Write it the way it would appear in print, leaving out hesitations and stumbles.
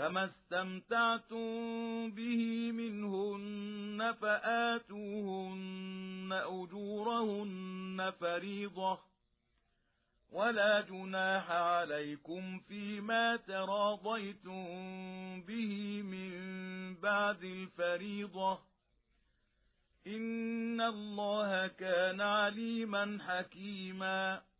فما استمتعتم به منهن فآتوهن أجورهن فريضة ولا جناح عليكم فيما تراضيتم به من بعد الفريضة إن الله كان عليما حكيما